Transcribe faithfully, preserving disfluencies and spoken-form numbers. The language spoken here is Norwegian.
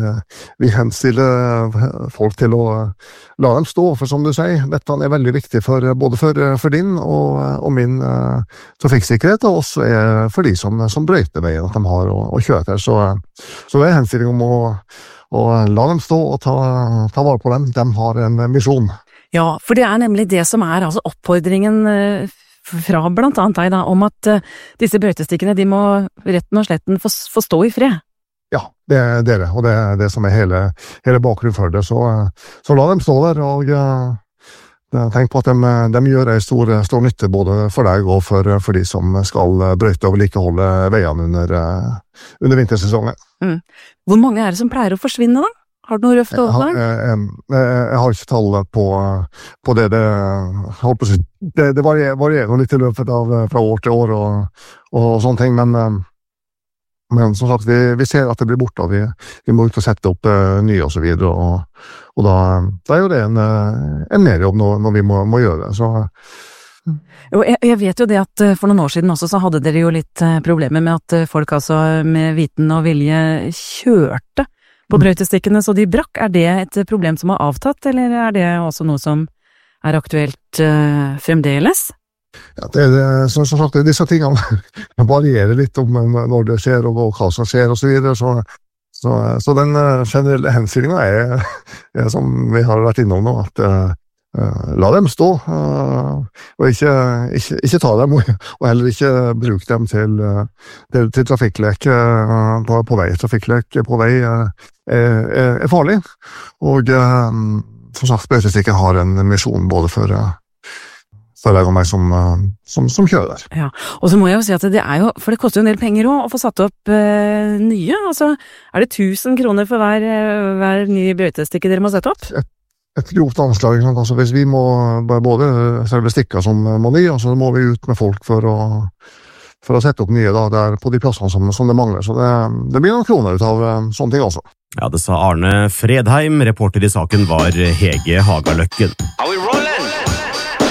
vi henstiller folk til å la dem stå, for som du sier, dette er veldig viktig for, både for, for din og, og min uh, trafikksikkerhet, og også er for de som, som brøyter veien at de har å, å kjøre til. Så, så det er henstilling om å, å la dem stå og ta, ta vare på dem. De har en misjon. Ja, for det er nemlig det som er altså oppfordringen uh, fra blant annet deg da, om at uh, disse brøytestikkene, de må retten og sletten få, få stå i fred. Ja, det er det, og det er det som er hele, hele bakgrunnen for det. Så, så la dem stå der, og uh, tenk på at de, de gjør en stor, stor nytte både for deg og for, for de som skal brøyte og vedlikeholde veiene under, uh, under vintersesongen. Mm. Hvor mange er det som pleier å forsvinne da? Har du noe røft over der? Jeg, jeg, jeg, jeg har ikke tallet på, på det. Det, holdt på å si, det, det varierer, varierer litt i løpet av fra år til år og, og sånne ting, men, men som sagt, vi, vi ser at det blir borte, og vi, vi må ut og sette opp uh, nye og så videre, og, og da, da er jo det en, en merjobb når, når vi må, må gjøre det. Så, jo, jeg, jeg vet jo det at for noen år siden også så hadde dere jo litt problemer med at folk altså med viten og vilje kjørte på brøytestikkene, så de brakk. Er det et problem som har avtatt, eller er det også noe som er aktuelt uh, fremdeles? Ja, det er det, som sagt, disse tingene varierer litt om når det skjer, og hva som skjer, og så videre, så, så, så den generelle henstillingen er, er, som vi har vært innom nå, at uh, la dem stå, uh, og ikke, ikke, ikke ta dem, og, og heller ikke bruke dem til, til, til trafikklek uh, på, på vei. Trafikklek på vei uh, er, er farlig, og uh, som sagt, brøytestikken har en misjon både for, uh, for deg og meg som, uh, som, som kjører der. Ja, og så må jeg jo si at det er jo, for det koster jo en del penger også, å få satt opp uh, nye, altså er det tusen kroner for hver, hver ny brøytestikke dere må sette opp? Et, et grovt anslag, altså hvis vi må både selve stikka som må ny, og så må vi ut med folk for å for å sette opp nye da, der på de plassene som, som det mangler. Så det, det blir noen kroner ut av sånne ting også. Ja, det sa Arne Fredheim. Reporter i saken var Hege Hagaløkken.